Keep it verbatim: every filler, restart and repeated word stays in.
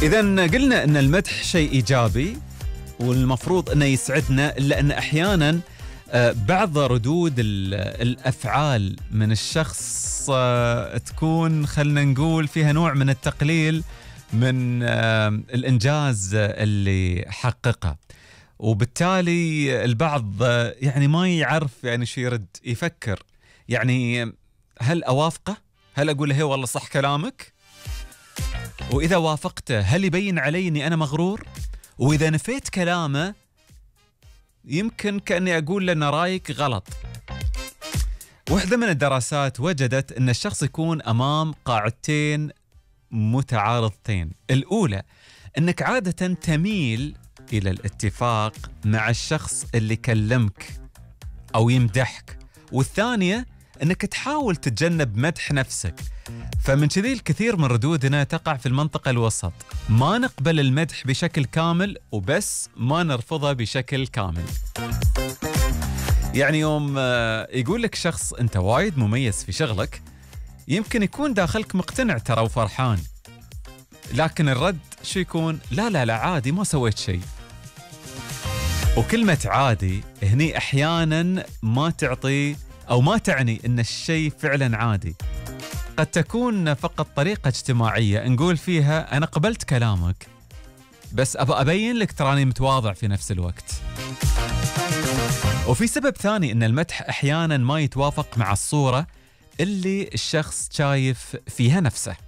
إذا قلنا أن المدح شيء إيجابي والمفروض أنه يسعدنا، إلا أن أحيانا بعض ردود الأفعال من الشخص تكون خلنا نقول فيها نوع من التقليل من الإنجاز اللي حققه، وبالتالي البعض يعني ما يعرف يعني شو يرد، يفكر يعني هل أوافقه؟ هل أقول له والله صح كلامك؟ وإذا وافقته هل يبين علي أني أنا مغرور؟ وإذا نفيت كلامه يمكن كأني أقول له أن رأيك غلط. واحدة من الدراسات وجدت أن الشخص يكون أمام قاعدتين متعارضتين. الأولى أنك عادة تميل إلى الاتفاق مع الشخص اللي كلمك أو يمدحك، والثانية أنك تحاول تتجنب مدح نفسك. فمن كذي الكثير من ردودنا تقع في المنطقة الوسط، ما نقبل المدح بشكل كامل وبس ما نرفضه بشكل كامل. يعني يوم يقول لك شخص أنت وايد مميز في شغلك، يمكن يكون داخلك مقتنع ترى وفرحان، لكن الرد شو يكون؟ لا لا لا عادي ما سويت شيء. وكلمة عادي هني أحيانا ما تعطي أو ما تعني أن الشيء فعلا عادي، قد تكون فقط طريقة اجتماعية نقول فيها أنا قبلت كلامك بس أبى أبين لك تراني متواضع في نفس الوقت. وفي سبب ثاني أن المدح أحيانا ما يتوافق مع الصورة اللي الشخص شايف فيها نفسه.